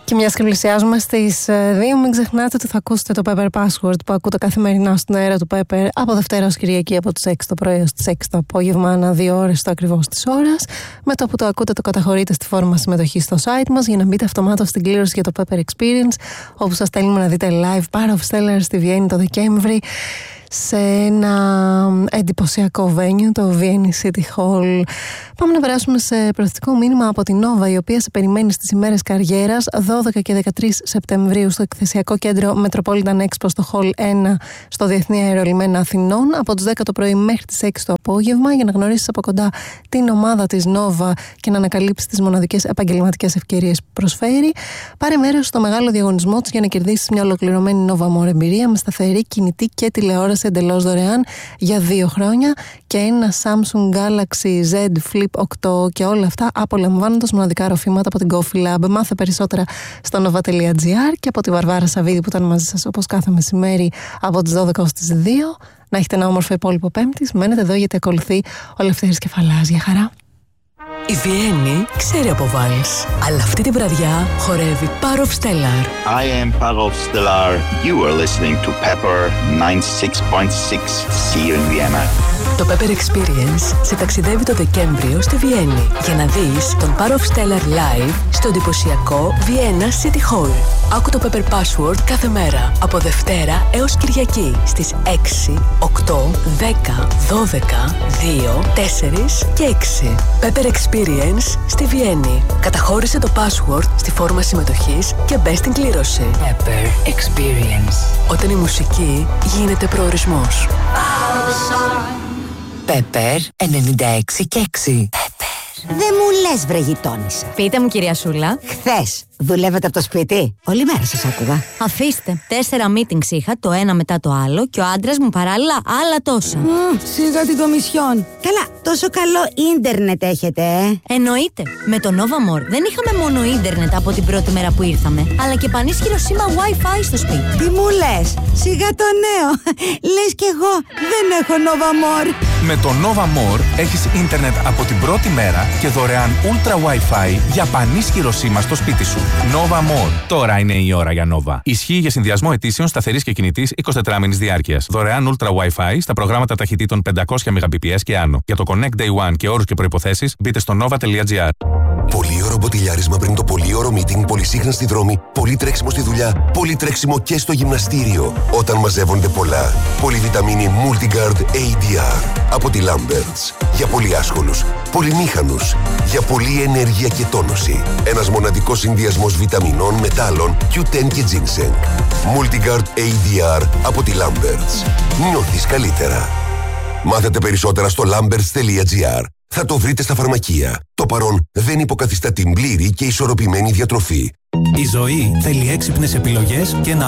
Και μιας και πλησιάζουμε στις 2, μην ξεχνάτε ότι θα ακούσετε το Pepper Password που ακούτε καθημερινά στον αέρα του Pepper από Δευτέρα ως Κυριακή από τις 6 το πρωί ως τις 6 το απόγευμα, ανά 2 ώρες το ακριβώς της ώρας. Με το που το ακούτε το καταχωρείτε στη φόρμα συμμετοχή στο site μας για να μπείτε αυτομάτως στην κλήρωση για το Pepper Experience, όπου σας στέλνουμε να δείτε live Power of Stellar στη Βιέννη το Δεκέμβρη, σε ένα εντυπωσιακό venue, το Vienna City Hall. Πάμε να περάσουμε σε προθετικό μήνυμα από την Nova, η οποία σε περιμένει στις ημέρες καριέρας 12 και 13 Σεπτεμβρίου στο εκθεσιακό κέντρο Metropolitan Expo στο Hall 1 στο Διεθνή Αερολιμένα Αθηνών από τις 10 το πρωί μέχρι τις 6 το απόγευμα, για να γνωρίσεις από κοντά την ομάδα της Nova και να ανακαλύψεις τις μοναδικές επαγγελματικές ευκαιρίες που προσφέρει. Πάρε μέρος στο μεγάλο διαγωνισμό της για να κερδίσεις μια ολοκληρωμένη Nova More εμπειρία με σταθερή, κινητή και τηλεόραση εντελώς δωρεάν για 2 χρόνια και ένα Samsung Galaxy Z Flip 8 και όλα αυτά απολαμβάνοντας μοναδικά ροφήματα από την Coffee Lab. Μάθε περισσότερα στο nova.gr και από τη Βαρβάρα Σαββίδη που ήταν μαζί σας όπως κάθε μεσημέρι από τις 12 ως τις 2. Να έχετε ένα όμορφο υπόλοιπο Πέμπτης. Μένετε εδώ γιατί ακολουθεί ο Λευτέρης Κεφαλάς. Για χαρά. Η Βιέννη ξέρει από βάλς, αλλά αυτή τη βραδιά χορεύει Power of Stellar. I am Power of Stellar. You are listening to Pepper 96.6. See you in Vienna. Το Pepper Experience σε ταξιδεύει το Δεκέμβριο στη Βιέννη για να δεις τον Power of Stellar live στο εντυπωσιακό Vienna City Hall. Άκου το Pepper Password κάθε μέρα από Δευτέρα έως Κυριακή στις 6, 8, 10, 12, 2, 4 και 6. Pepper Experience στη Βιέννη. Καταχώρησε το password στη φόρμα συμμετοχής και μπες στην κλήρωση. Pepper Experience. Όταν η μουσική γίνεται προορισμός. Pepper 96 και 6. Δεν μου λες βρε γειτόνισσα. Πείτε μου κυρία Σούλα. Χθες δουλεύετε από το σπίτι? Όλη μέρα σας άκουγα. Αφήστε, 4 meetings είχα, το ένα μετά το άλλο και ο άντρας μου παράλληλα άλλα τόσα. Σιγά την κομισιόν. Καλά, τόσο καλό ίντερνετ έχετε, Εννοείται. Με το Nova More δεν είχαμε μόνο ίντερνετ από την πρώτη μέρα που ήρθαμε, αλλά και πανίσχυρο σήμα Wi-Fi στο σπίτι. Τι μου λες, σιγά το νέο. Λες κι εγώ δεν έχω Nova More. Με το Nova More έχεις ίντερνετ από την πρώτη μέρα και δωρεάν Ultra Wi-Fi για πανίσχυρο σήμα στο σπίτι σου. Nova More. Τώρα είναι η ώρα για Nova. Ισχύει για συνδυασμό αιτήσεων σταθερής και κινητής 24μηνης διάρκειας. Δωρεάν Ultra Wi-Fi στα προγράμματα ταχυτήτων 500 Mbps και άνω. Για το Connect Day One και όρους και προϋποθέσεις μπείτε στο nova.gr. Πολύωρο μποτιλιάρισμα πριν το πολύωρο meeting, πολυσύχναν στη δρόμη, πολύ τρέξιμο στη δουλειά, πολύ τρέξιμο και στο γυμναστήριο. Όταν μαζεύονται πολλά. Πολυβιταμίνη Multigard ADR από τη Lamberts. Για πολύ άσχολους, πολυμήχανους, για πολλή ενέργεια και τόνωση. Ένας μοναδικός συνδυασμός βιταμινών, μετάλλων, Q10 και ginseng. Multigard ADR από τη Lamberts. Νιώθεις καλύτερα. Μάθετε περισσότερα στο lamberts.gr. Θα το βρείτε στα φαρμακεία. Το παρόν δεν υποκαθιστά την πλήρη και ισορροπημένη διατροφή. Η ζωή θέλει έξυπνες επιλογές και ένα